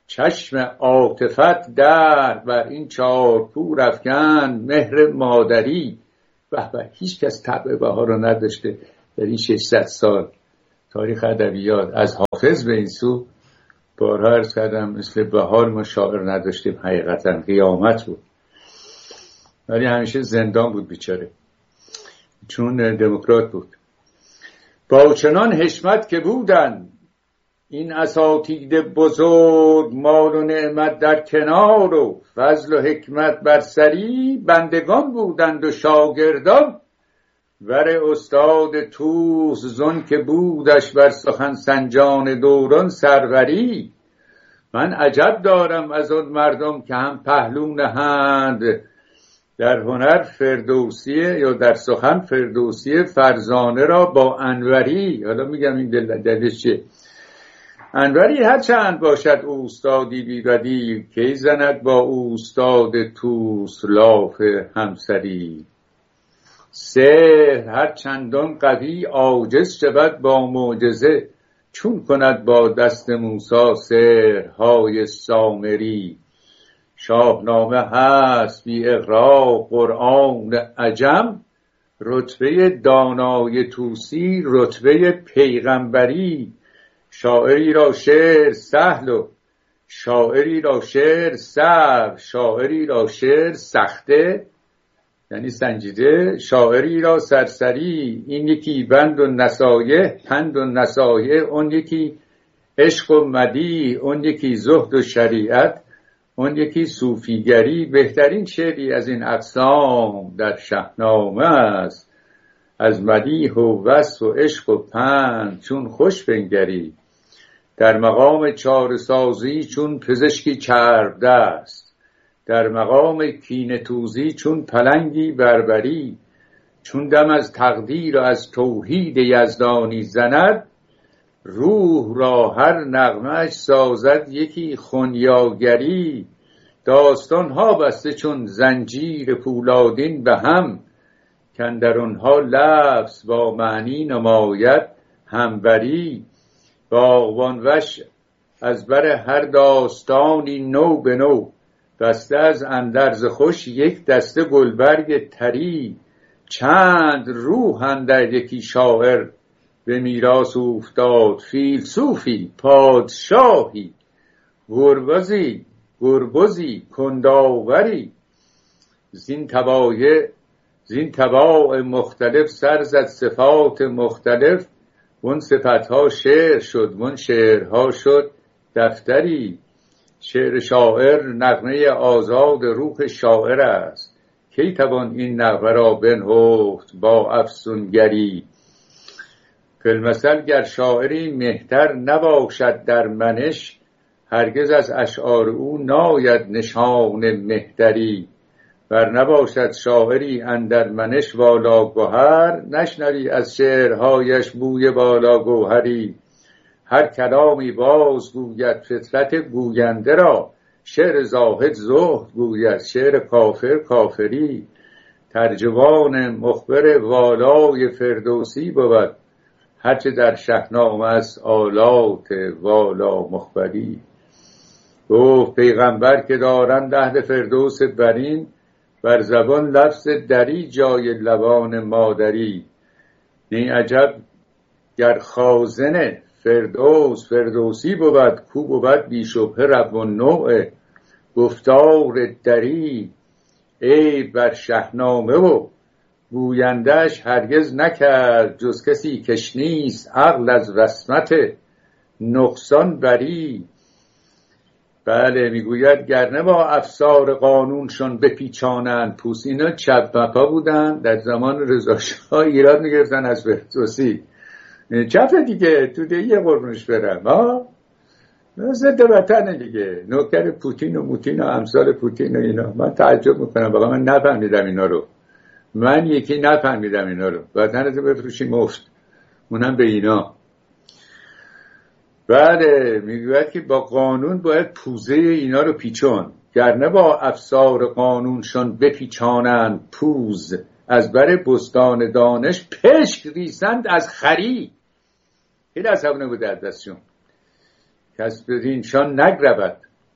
چشم عاطفت در بر این چارپور افکن مهر مادری. به به، هیچ کس طبع بهار رو نداشته در این ششصد سال تاریخ ادبیات، از حافظ به این سو. بارها عرض کردم مثل بهار ما شاعر نداشتیم، حقیقتا قیامت بود، ولی همیشه زندان بود بیچاره، چون دموکرات بود. با چنان حشمت که بودن این اساتید بزرگ، مال و نعمت در کنار و فضل و حکمت بر سری، بندگان بودند و شاگردان ور استاد توس، زن که بودش بر سخن سنجان دوران سروری. من عجب دارم از اون مردم که هم پهلو نهند در هنر فردوسیه یا در سخن فردوسیه فرزانه را با انوری. حالا میگم این دلش چیه؟ انوری هر چند باشد اوستادی بیردی، کی زند با اوستاد توس لاف همسری. سحر هر چندان قوی عاجز شود با معجزه، چون کند با دست موسی سحرهای سامری. شاهنامه هست بی اغراق قرآن عجم، رتبه دانای توسی رتبه پیغمبری. شاعری را شعر سهل و شاعری را شعر صعب، شاعری را شعر سخته یعنی سنجیده، شاعری را سرسری. این یکی بند و نصایح، پند و نصایح، اون یکی عشق و مدیح، اون یکی زهد و شریعت، اون یکی صوفیگری. بهترین شعری از این اقسام در شاهنامه است، از مدیح و وصف و عشق و پند چون خوش بنگری. در مقام چاره سازی چون پزشکی چرب دست، در مقام کینه توزی چون پلنگی بربری. چون دم از تقدیر و از توحید یزدانی زند، روح را هر نغمه‌اش سازد یکی خنیاگری. داستان ها بسته چون زنجیر پولادین به هم، کاندر آنها لفظ با معنی نماید همبری. باغبان وش از بر هر داستانی نو به نو، دسته از اندرز خوش یک دسته گلبرگ طری. چند روح اندر یکی شاعر به میراث افتاد، فیلسوفی پادشاهی گربزی گربزی کنداوری. زین تبایع زین تباع مختلف سر زد صفات مختلف، اون صفتها شعر شد اون شعرها شد دفتری. شعر شاعر نغمه آزاد روح شاعر است، کی توان این نغمه را بنهفت با افسونگری. فی‌المثل گر شاعری مهتر نباشد در منش، هرگز از اشعار او ناید نشان مهتری. ور نباشد شاعری اندر منش والا گوهر، نشنوی از شعرهایش بوی بالا گوهری. هر کلامی باز گوید فطرت گوینده را، شعر زاهد زهد گوید شعر کافر کافری. ترجمان مخبر والای فردوسی بود، هرچه در شاهنامه است آلات والا مخبری. گفت پیغمبر که دارند اهل فردوس برین، بر زبان لفظ دری جای لبان مادری. نی عجب گر خازن فردوس فردوسی بود، کو بود بی شبهه رب النوع گفتار دری. ای بر شاهنامه و گویندش هرگز نکرد، جز کسی کش نیست عقل از وصمت نقصان بری. بله میگوید گرنه با افسار قانونشون بپیچانند پوست. اینا چپ مپا بودن در زمان رضا شاه، ایراد میگرفتن از فردوسی. چپ دیگه تو ده یه قربونش برم ها، ضد وطن دیگه، نوکر پوتین و موتین و امثال پوتین و اینا. من تعجب میکنم واقعا، من نفهمیدم اینا رو، من یکی نفهمیدم اینا رو. وطنتو بفروشی مفت، اونم به اینا. بله میگوید که با قانون باید پوزه اینا رو پیچون، گرنه با افسار قانونشون بپیچانند پوز. از بر بستان دانش پشک ریسند از خری. خیلی عصبانه بوده از دستشون، کس به اینشان نگربد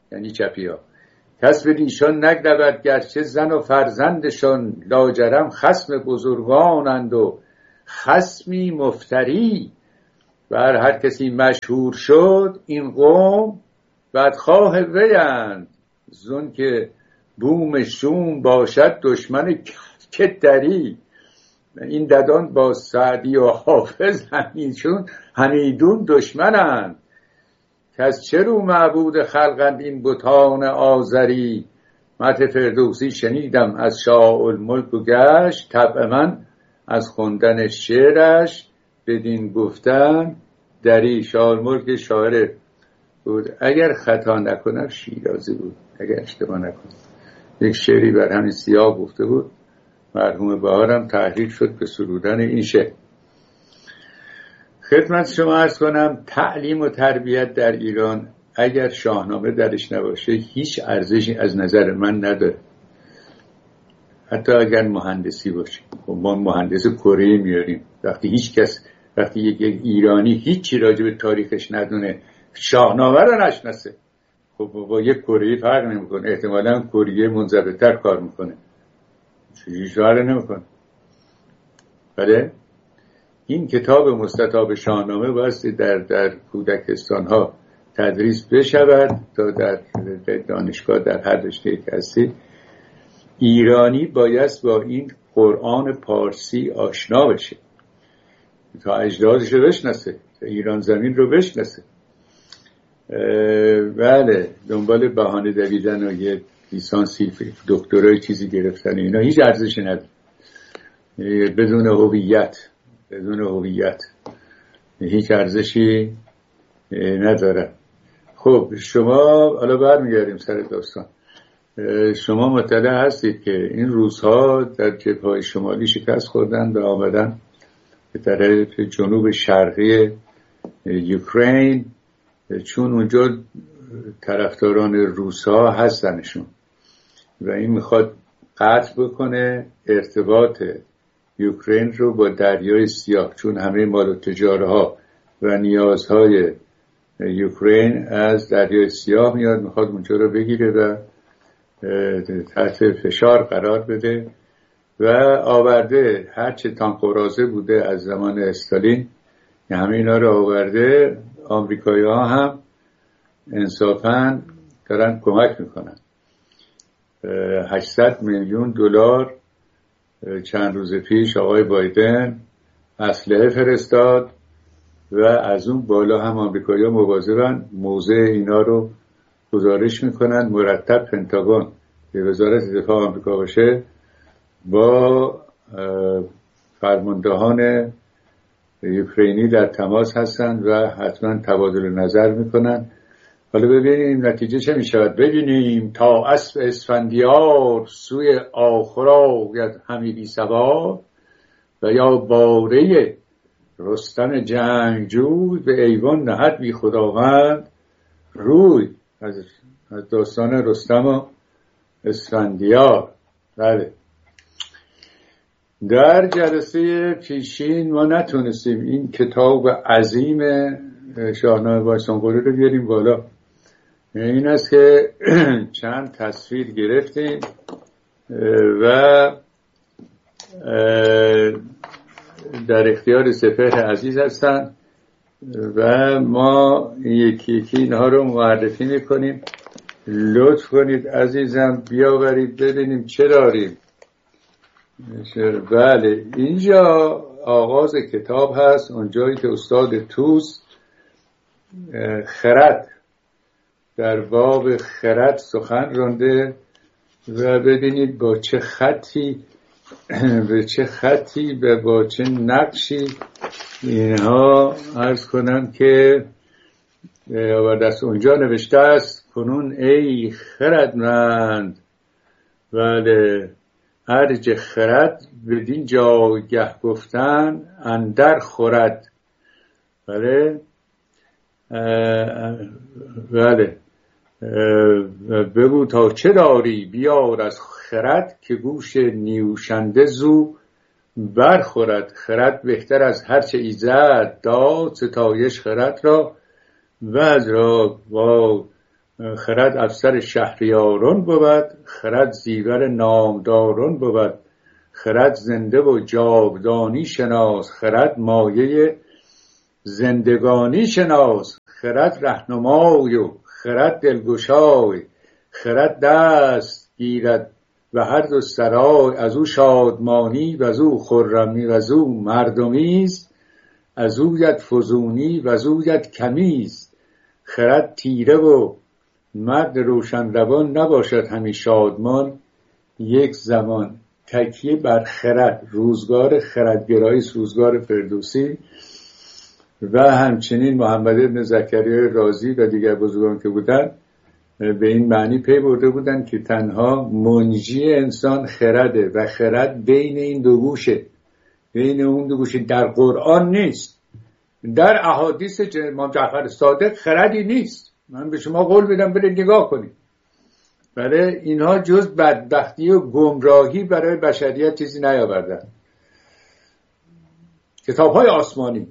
یعنی چپی ها. کس به ایشان نگذرد گرچه زن و فرزندشان، لاجرم خصم بزرگانند و خصمی مفتری. بر هر کسی مشهور شد این قوم بدخواه ویند، زون که بوم شوم باشد دشمن کتری. این ددان با سعدی و حافظ همیشون همیدون دشمنند، که از چه رو معبود خلقند این بتان آزری. مت فردوسی شنیدم از شاه الملک و گشت، طبع من از خوندن شعرش بدین گفتن دری. شاه الملک شاعر بود، اگر خطا نکنم شیرازی بود، اگر اشتباه نکنم. یک شعری بر همین سیاه گفته بود، مرحوم بهارم تحریک شد به سرودن این شعر. خدمت شما عرض کنم تعلیم و تربیت در ایران اگر شاهنامه درش نباشه هیچ ارزشی از نظر من نداره، حتی اگر مهندسی باشه. خب ما مهندس کره میاریم، وقتی هیچ کس وقتی یک, یک ایرانی هیچی راجع به تاریخش ندونه، شاهنامه رو نشناسه، خب با یک کره فرق نمیکنه، احتمالاً کره منضبط‌تر کار میکنه، هیچ فرق نمیکنه. بله این کتاب مستطاب شاهنامه بایستی در در کودکستان ها تدریس بشود تا در دانشگاه در هر رشته که هستی ایرانی بایست با این قرآن پارسی آشنا بشه تا اجدادش رو بشناسه، تا ایران زمین رو بشناسه. بله دنبال بهانه دویدن و یه لیسانسی دکترای چیزی گرفتن اینا هیچ ارزشی نداره، بدون هویت بدون هویت هیچ ارزشی نداره. خب شما حالا برمیگردیم سر داستان. شما مطلع هستید که این روس‌ها در جبهه‌های شمالی شکست خوردن و آمدن به طرف جنوب شرقی اوکراین، چون اونجا طرفداران روس‌ها هستنشون و این میخواد قطع بکنه ارتباط اوکراین رو با دریای سیاه، چون همه مال و تجاره ها و نیازهای اوکراین از دریای سیاه میاد، میخواد اونجا رو بگیره و تحت فشار قرار بده و آورده هرچه تانک و رازه بوده از زمان استالین همه اینا رو آورده. آمریکایی ها هم انصافاً دارن کمک میکنن. هشتصد میلیون دلار چند روز پیش آقای بایدن اسلحه فرستاد و از اون بالا هم آمریکایی ها مواظبن موضع اینا رو گزارش میکنن. مرتب پنتاگون به وزارت دفاع آمریکا باشه با فرماندهان اوکراینی در تماس هستن و حتما تبادل نظر میکنن. حالا ببینیم نتیجه چه میشود. ببینیم تا اسب اسفندیار سوی آخرا یاد همی سوار، و یا باره رستم جنگجوی به ایوان نهد بی خداوند روی. از داستان رستم و اسفندیار. بله در جلسه پیشین ما نتونستیم این کتاب عظیم شاهنامه بایسانقوری رو بیاریم بالا. این است که چند تصویر گرفتیم و در اختیار سپهر عزیز هستن و ما یکی یکی اینها رو معرفی میکنیم. لطف کنید عزیزم بیاورید ببینیم چه داریم. بله اینجا آغاز کتاب هست، اونجایی که استاد توس خرد در باب خرد سخن رانده و ببینید با چه خطی به چه خطی به با چه نقشی اینها عرض کنم که و دست اونجا نوشته است کنون ای خردمند. بله ارج خرد بدین جایگه گفتن اندر خورد. بله بله بگو تا چه داری بیار از خرد که گوش نیوشنده زو برخورد. خرد بهتر از هرچه ایزد داد ستایش خرد را و از را با خرد افسر شهریاران بود، خرد زیور نامداران بود، خرد زنده و جاودانی شناس، خرد مایه زندگانی شناس، خرد رهنمای و خرد دلگشای، خرد دست گیرد و هر دو سرای، از او شادمانی و از او خرمی و از او مردمیست، از اویت فزونی و از اویت کمیست، خرد تیره و مرد روشن روان، نباشد همی شادمان یک زمان. تکیه بر خرد، روزگار خردگرایی، روزگار فردوسی. و همچنین محمد ابن زکریا رازی و دیگر بزرگان که بودن به این معنی پی برده بودن که تنها منجی انسان خرده و خرد بین این دو گوشه، بین اون دو گوشه. در قرآن نیست، در احادیث امام جعفر صادق خردی نیست. من به شما قول میدم برید نگاه کنید. برای اینها جز بدبختی و گمراهی برای بشریت چیزی نیاوردن. کتاب‌های آسمانی،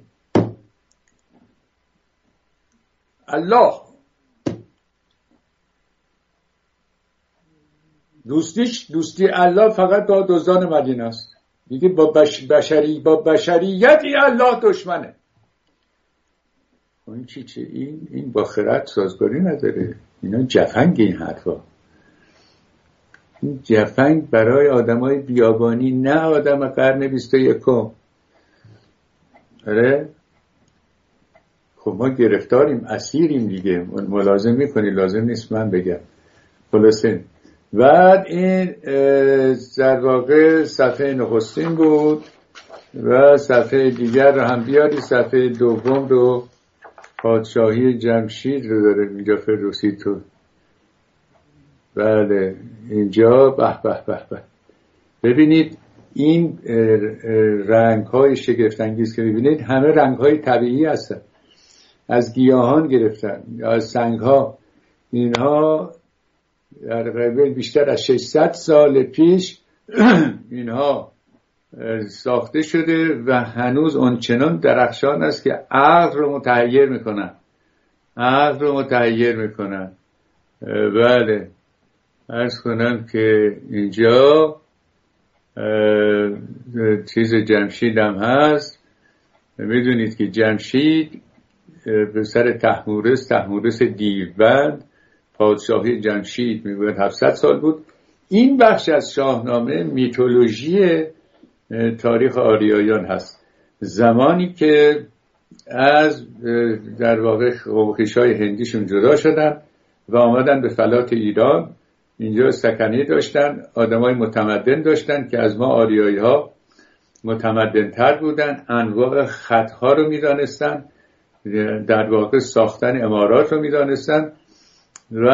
الله دوستیش، دوستی الله فقط با دزدان مدینه است. دیگه با بش بشری با بشریتی الله دشمنه. این چی چی این این با خرد سازگاری نداره. اینا جفنگ این حرفا. این جفنگ برای آدمای بیابانی، نه آدم قرن بیست و یکم. آره خب ما گرفتاریم، اسیریم دیگه. ملازم میکنی، لازم نیست من بگم. خلاصه بعد این در واقع صفحه نخستین بود و صفحه دیگر رو هم بیاری. صفحه دوم رو پادشاهی جمشید رو داره اینجا فردوسی تو. بله اینجا به به به به ببینید این رنگ های شگفت انگیز که ببینید همه رنگ های طبیعی هستن، از گیاهان گرفتن یا از سنگ ها. اینها در قبل بیشتر از ششصد سال پیش اینها ساخته شده و هنوز آنچنان درخشان است که عقل رو متحیر میکنن، عقل رو متحیر میکنن. بله عرض کنم که اینجا چیز جمشید هم هست. میدونید که جمشید به سر طهمورث، طهمورث دیوبند، پادشاهی جمشید میگوید هفتصد سال بود. این بخش از شاهنامه میتولوژی تاریخ آریایان هست. زمانی که از در واقع خویشای هندیشون جدا شدن و آمدن به فلات ایران، اینجا سکنه داشتن، آدمای متمدن داشتن که از ما آریایی ها متمدن تر بودن، انواع خطها رو میدانستن، در واقع ساختن امارات رو میدانستن و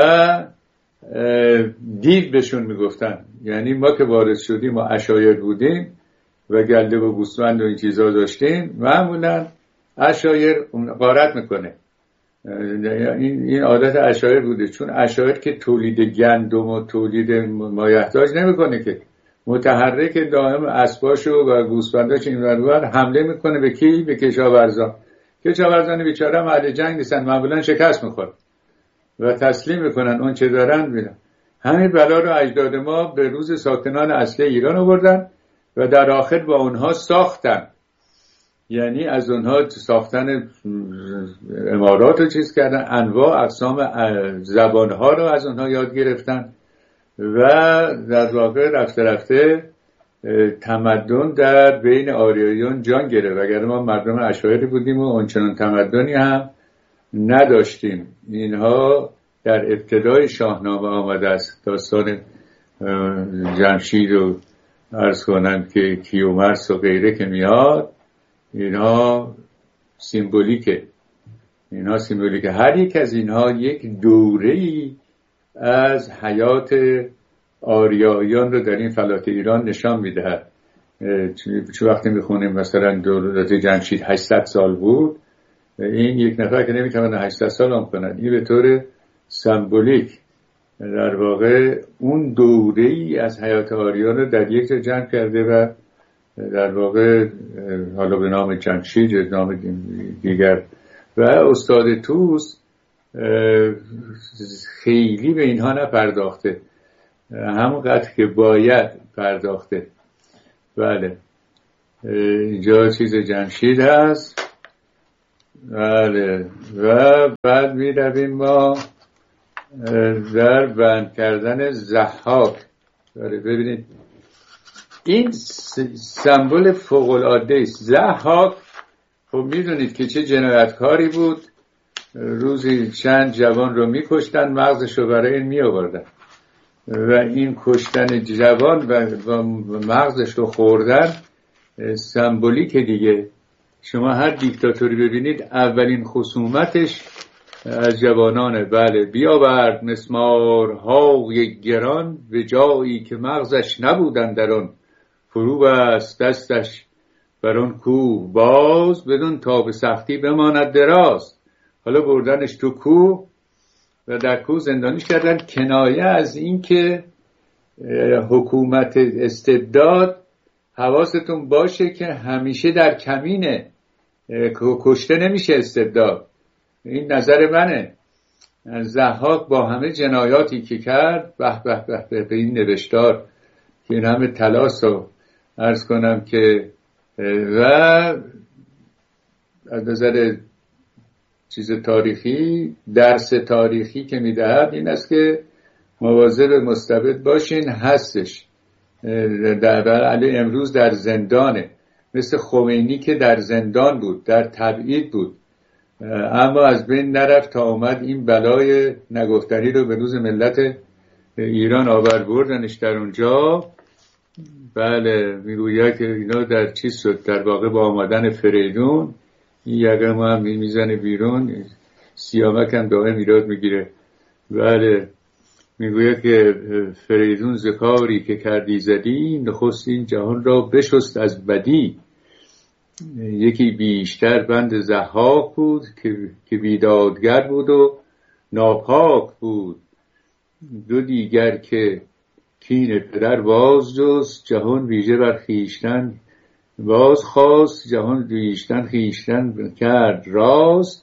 دیو بهشون میگفتن. یعنی ما که وارد شدیم ما عشایر بودیم و گلده و گوسفند و این چیزا داشتیم، معمولا عشایر غارت میکنه. این این عادت عشایر بوده، چون عشایر که تولید گندم و تولید مایحتاج نمیکنه، که متحرک دائم اسباشو و گوسفنداش این ور حمله میکنه به کی؟ به کشاورزان. کشاورزان بیچاره محل جنگ نیستن، معمولا شکست میخورن و تسلیم میکنن اون چه دارن میرن. همین بلا رو اجداد ما به روز ساکنان اصلی ایران آوردن و در آخر با اونها ساختن. یعنی از اونها ساختن امارات رو چیز کردن، انواع اقسام زبانها رو از اونها یاد گرفتن و در واقع رفته رفته تمدن در بین آریاییان جان گرفت. اگر ما مردم عشایری بودیم و آنچنان تمدنی هم نداشتیم. اینها در ابتدای شاهنامه آمده است. داستان جمشید رو عرض کنم که کیومرث و غیره که میاد، اینها سیمبولیکه. اینها سیمبولیکه. هر یک از اینها یک دوره‌ای از حیات آریاییان رو در این فلات ایران نشان میدهد. چه وقتی میخونیم مثلا دولت جمشید هشتصد سال بود، این یک نفر که نمیتونه هشتصد سال هم کنن. این به طور سمبولیک در واقع اون دوره‌ای از حیات آریاییان رو در یک جا جمع کرده و در واقع حالا به نام جمشید، نام دیگر. و استاد توس خیلی به اینها نپرداخته، همونقدر که باید پرداخته. بله اینجا چیز جمشید هست. بله و بعد می رویم ما در بند کردن ضحاک. بله ببینید این سمبل فوق العاده است. ضحاک خب میدونید که چه جنایتکاری بود، روزی چند جوان رو میکشتن، مغزش رو برای این میآوردن و این کشتن جوان و مغزش رو خوردن سمبولیک دیگه. شما هر دیکتاتوری ببینید اولین خصومتش از جوانانه. بله بیاورد مسمارهای گران به جایی که مغزش نبودن در آن، فرو بست دستش بر آن کوه باز، بدون تا به سختی بماند دراز. حالا بردنش تو کوه و در کوه زندانیش کردن، کنایه از این که حکومت استبداد حواستون باشه که همیشه در کمینه، کشته نمیشه استبداد. این نظر منه. ضحاک با همه جنایاتی که کرد، به به به به, به این نوشتار که این همه تلاش رو عرض کنم که و از نظر چیز تاریخی، درس تاریخی که میدهد این است که مواظب مستبد باشین. هستش در علی امروز در زندانه، مثل خمینی که در زندان بود، در تبعید بود، اما از بین نرفت تا اومد این بلای نگفتنی رو به روز ملت ایران آور بردنش در اونجا. بله میگوید که اینا در چیز شد، در واقع با آمدن فریدون این یقه ما هم میزنه بیرون، سیامک هم دائم ایراد میگیره. بله میگوید که فریدون ذکاری که کردی زدی، نخست این جهان را بشست از بدی. یکی بیشتر بند ضحاک بود که بیدادگر بود و ناپاک بود، دو دیگر که کین پدر باز جست، جهان ویژه بر خیشتن باز خواست، جهان خیشتن خیشتن کرد راست.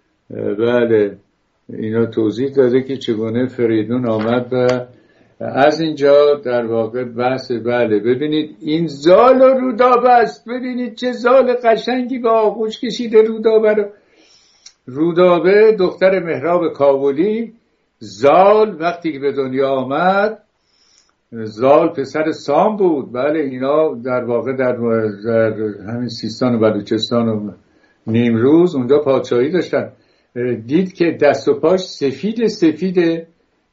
بله اینا توضیح داده که چگونه فریدون آمد و از اینجا در واقع بحث. بله ببینید این زال و رودابه است، ببینید چه زال قشنگی به آغوش کشیده رودابه رو. رودابه دختر مهراب کابلی، زال وقتی که به دنیا آمد، زال پسر سام بود. بله اینا در واقع در, در همین سیستان و بلوچستان و نیمروز اونجا پادشاهی داشتن. دید که دست و پاش سفید سفیده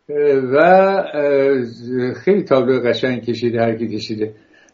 و خیلی تابلو قشنگ کشیده، هر کی کشیده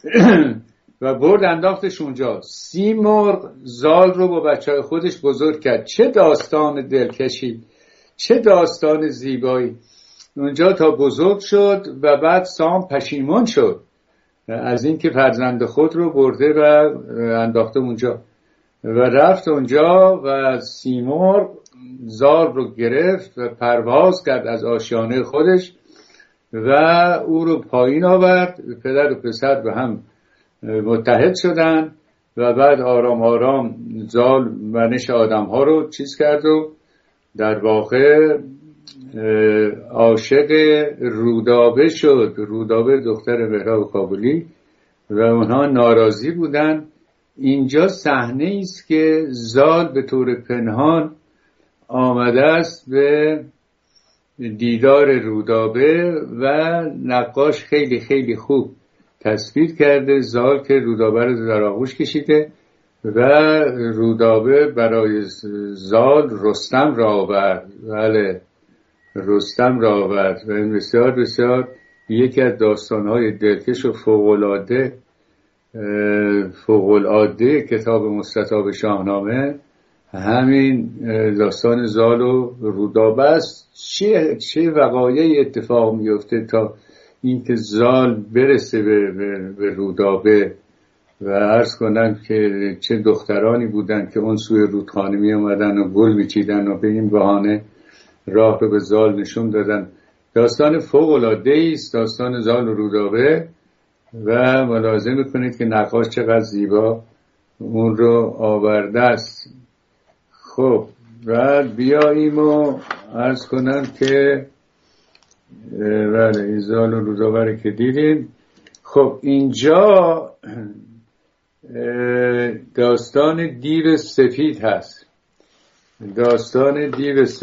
و برد انداختش اونجا. سیمرغ زال رو با بچهای خودش بزرگ کرد. چه داستان دلکشی، چه داستان زیبایی. اونجا تا بزرگ شد و بعد سام پشیمان شد از اینکه فرزند خود رو برده و انداخته اونجا و رفت اونجا و سیمرغ زال رو گرفت و پرواز کرد از آشیانه خودش و او رو پایین آورد. پدر و پسر به هم متحد شدن و بعد آرام آرام زال منش آدم ها رو چیز کرد و در واقع عاشق رودابه شد. رودابه دختر مهراب کابلی و اونها ناراضی بودن. اینجا صحنه است که زال به طور پنهان آمده است به دیدار رودابه و نقاش خیلی خیلی خوب تصویر کرده زال که رودابه رو در آغوش کشیده و رودابه برای زال رستم را آورد. بله رستم را آورد و این بسیار بسیار یکی از داستان‌های دلکش و فوق‌العاده فوق‌العاده کتاب مستطاب شاهنامه همین داستان زال و رودابه است. چه چه وقایعی اتفاق میفته تا اینکه زال برسه به, به, به رودابه و عرض کنم که چه دخترانی بودن که اون سوی رودخانه می اومدن و گل میچیدن و به این بهانه راه رو به زال نشون دادن. داستان فوق العاده است داستان زال و رودابه و ملاحظه میکنید که نقاش چقدر زیبا اون رو آورده است. خب بعد بیاییم و عرض کنم که بله ایزال و روزآور که دیدیم. خب اینجا داستان دیو سفید هست. داستان دیو سفید